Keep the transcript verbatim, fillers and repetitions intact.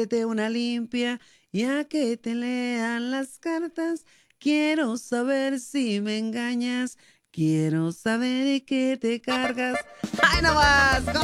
de una limpia, ya que te lean las cartas. Quiero saber si me engañas. Quiero saber qué te cargas. ¡Ay, no más!